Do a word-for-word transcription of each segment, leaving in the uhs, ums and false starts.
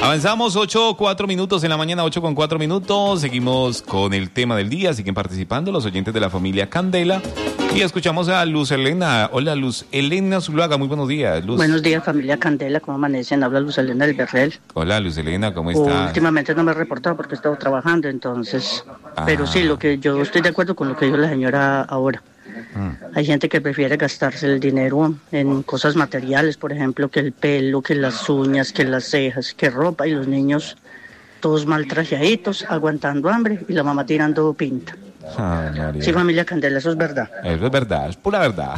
Avanzamos ocho, cuatro minutos en la mañana, ocho con cuatro minutos. Seguimos con el tema del día. Siguen participando los oyentes de la familia Candela. Y escuchamos a Luz Elena. Hola, Luz Elena Zuluaga. Muy buenos días, Luz. Buenos días, familia Candela. ¿Cómo amanecen? Habla Luz Elena del Berrel. Hola, Luz Elena. ¿Cómo estás? Últimamente no me he reportado porque he estado trabajando, entonces. Ah. Pero sí, lo que yo estoy de acuerdo con lo que dijo la señora ahora. Mm. Hay gente que prefiere gastarse el dinero en cosas materiales, por ejemplo, que el pelo, que las uñas, que las cejas, que ropa, y los niños todos mal trajeaditos, aguantando hambre, y la mamá tirando pinta. Ay, sí, familia Candela, eso es verdad. Eso es verdad, es pura verdad.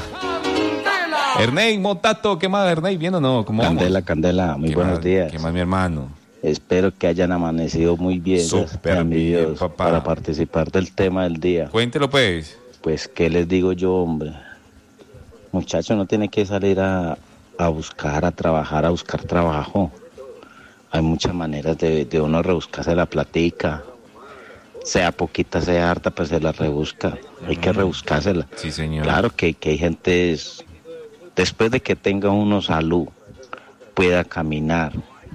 Ernei, Motato, ¿qué más, Ernei? ¿Bien o no? ¿Cómo Candela, vamos? Candela, muy buenos más, días. ¿Qué más, mi hermano? Espero que hayan amanecido muy bien. Súper bien, Dios, papá. Para participar del tema del día. Cuéntelo, pues. Pues, ¿qué les digo yo, hombre? Muchachos, no tiene que salir a, a buscar, a trabajar, a buscar trabajo. Hay muchas maneras de, de uno rebuscarse la platica. Sea poquita, sea harta, pues se la rebusca. Hay que rebuscársela. Sí, señor. Claro que, que hay gente, es, después de que tenga uno salud, pueda caminar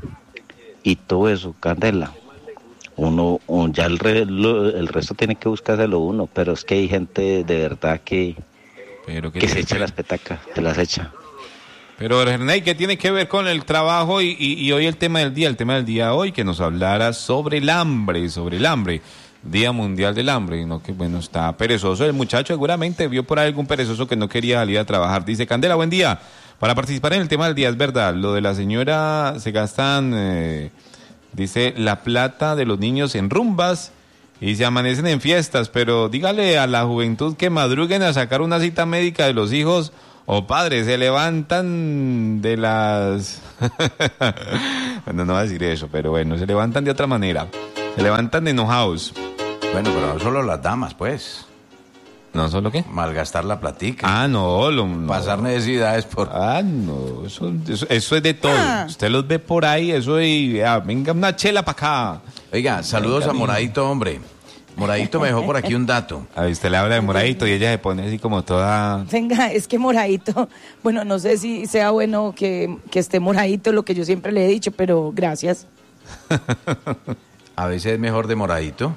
y todo eso, Candela, uno, un, ya el, re, lo, el resto tiene que buscárselo uno, pero es que hay gente de verdad que, pero que, que se echa las petacas, se las echa. Pero, Ernei, ¿qué tiene que ver con el trabajo y, y, y hoy el tema del día? El tema del día hoy, que nos hablara sobre el hambre, sobre el hambre. Día Mundial del Hambre, no que bueno, está perezoso el muchacho, seguramente vio por ahí algún perezoso que no quería salir a trabajar. Dice, Candela, buen día. Para participar en el tema del día, es verdad, lo de la señora se gastan, eh, dice, la plata de los niños en rumbas y se amanecen en fiestas, pero dígale a la juventud que madruguen a sacar una cita médica de los hijos o padres, se levantan de las... bueno, no voy a decir eso, pero bueno, se levantan de otra manera, se levantan de enojados. Bueno, pero no solo las damas, pues. ¿No solo qué? Malgastar la platica. Ah, no, lo, no. Pasar necesidades por... Ah, no, eso, eso, eso es de todo. Ah. Usted los ve por ahí, eso y... Ah, venga, una chela para acá. Oiga, saludos venga, a Moradito, hombre. Moradito me dejó por aquí un dato. A usted le habla de Moradito y ella se pone así como toda... Venga, es que Moradito... Bueno, no sé si sea bueno que, que esté Moradito, lo que yo siempre le he dicho, pero gracias. A veces es mejor de Moradito.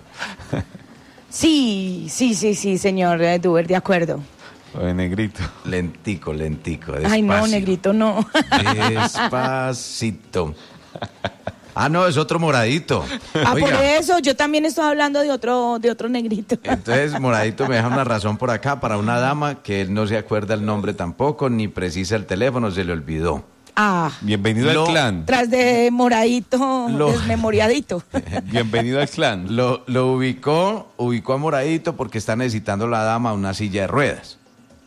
Sí, sí, sí, sí, señor Duber, de acuerdo. O de negrito. Lentico, lentico, despacio. Ay, no, negrito, no. Despacito. Ah, no, es otro Moradito. Ah, Oiga. Por eso, yo también estoy hablando de otro, de otro negrito. Entonces, Moradito me deja una razón por acá para una dama que él no se acuerda el nombre tampoco, ni precisa el teléfono, se le olvidó. Ah, bienvenido lo, al clan. Tras de Moradito, lo, desmemoriadito. Bienvenido al clan. Lo, lo ubicó, ubicó a Moradito porque está necesitando la dama una silla de ruedas.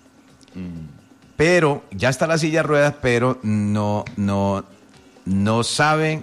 Mm. Pero, ya está la silla de ruedas, pero no, no, no sabe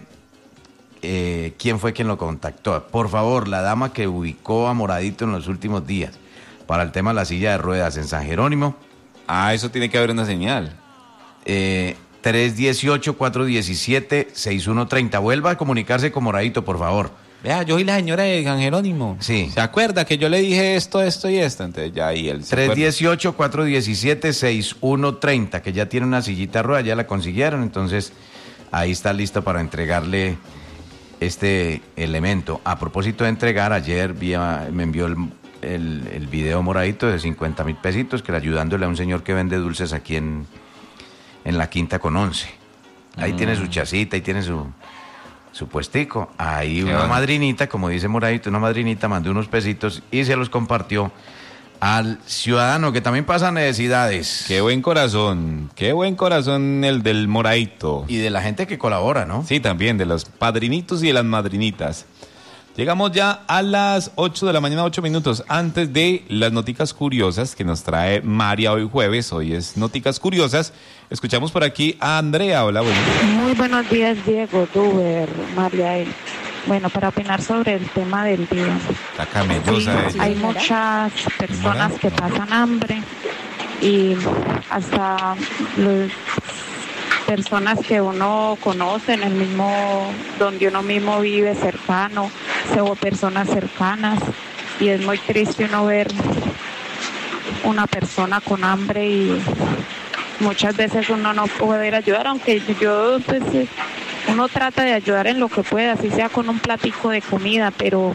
eh, quién fue quien lo contactó. Por favor, la dama que ubicó a Moradito en los últimos días para el tema de la silla de ruedas en San Jerónimo. Ah, eso tiene que haber una señal. Eh... tres uno ocho, cuatro uno siete, seis uno tres cero. Vuelva a comunicarse con Moradito, por favor. Vea, yo soy la señora de San Jerónimo. Sí. ¿Se acuerda que yo le dije esto, esto y esto? Entonces ya ahí él se tres uno ocho, cuatro uno siete, seis uno tres cero, que ya tiene una sillita rueda, ya la consiguieron, entonces ahí está listo para entregarle este elemento. A propósito de entregar, ayer vía, me envió el, el, el video Moradito de cincuenta mil pesitos, que le ayudándole a un señor que vende dulces aquí en... en la Quinta con once. Ahí mm. tiene su chacita, ahí tiene su, su puestico. Ahí Qué una bueno. madrinita, como dice Moradito, una madrinita mandó unos pesitos y se los compartió al ciudadano que también pasa necesidades. Qué buen corazón, qué buen corazón el del Moradito. Y de la gente que colabora, ¿no? Sí, también, de los padrinitos y de las madrinitas. Llegamos ya a las ocho de la mañana, ocho minutos antes de las noticas curiosas que nos trae María hoy jueves. Hoy es Noticas Curiosas. Escuchamos por aquí a Andrea. Hola, buenos días. Muy buenos días, Diego, Duber, María. Bueno, para opinar sobre el tema del día. La camellosa. Sí, hay muchas personas que pasan hambre y hasta los... personas que uno conoce en el mismo, donde uno mismo vive cercano, o personas cercanas, y es muy triste uno ver una persona con hambre y muchas veces uno no puede ir a ayudar, aunque yo pues uno trata de ayudar en lo que puede, así sea con un platico de comida, pero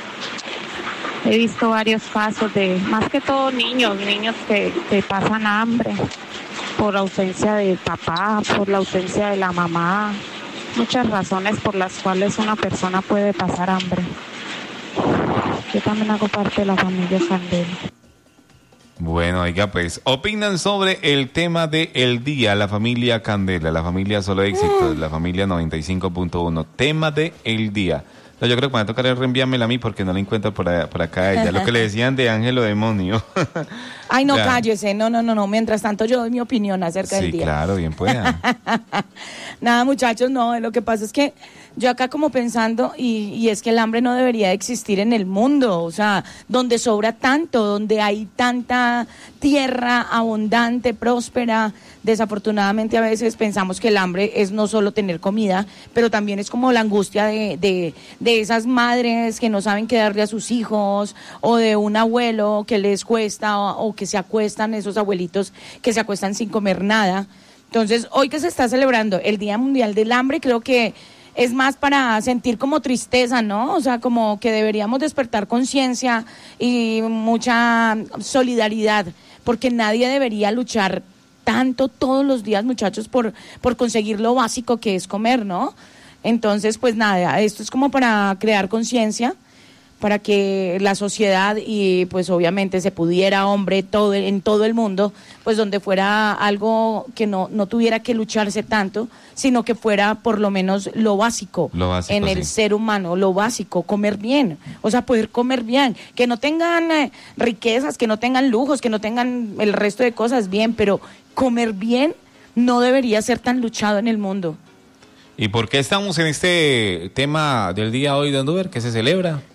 he visto varios casos de, más que todo niños, niños que, que pasan hambre por ausencia de papá, por la ausencia de la mamá, muchas razones por las cuales una persona puede pasar hambre. Yo también hago parte de la familia Candela. Bueno, oiga, pues, opinan sobre el tema del día, la familia Candela, la familia Solo Éxitos, la familia noventa y cinco punto uno, tema del día. No, yo creo que me va a tocar reenviármela a mí porque no la encuentro por, allá, por acá a ella. Lo que le decían de ángel o demonio. Ay, no, ya. Cállese. No, no, no, no. Mientras tanto yo doy mi opinión acerca sí, del día. Sí, claro, bien puedan. Nada, muchachos, no. Lo que pasa es que yo acá como pensando, y, y es que el hambre no debería de existir en el mundo. O sea, donde sobra tanto, donde hay tanta tierra abundante, próspera. Desafortunadamente a veces pensamos que el hambre es no solo tener comida, pero también es como la angustia de, de, de esas madres que no saben qué darle a sus hijos, o de un abuelo que les cuesta, o, o que se acuestan, esos abuelitos que se acuestan sin comer nada. Entonces, hoy que se está celebrando el Día Mundial del Hambre, creo que es más para sentir como tristeza, ¿no? O sea, como que deberíamos despertar conciencia y mucha solidaridad, porque nadie debería luchar tanto todos los días, muchachos, por, por conseguir lo básico que es comer, ¿no? Entonces, pues nada, esto es como para crear conciencia, para que la sociedad y pues obviamente se pudiera, hombre, todo en todo el mundo, pues donde fuera algo que no, no tuviera que lucharse tanto, sino que fuera por lo menos lo básico, lo básico en el sí. ser humano, lo básico, comer bien, o sea, poder comer bien, que no tengan eh, riquezas, que no tengan lujos, que no tengan el resto de cosas bien, pero comer bien no debería ser tan luchado en el mundo. ¿Y por qué estamos en este tema del día hoy de Andover? ¿Qué se celebra?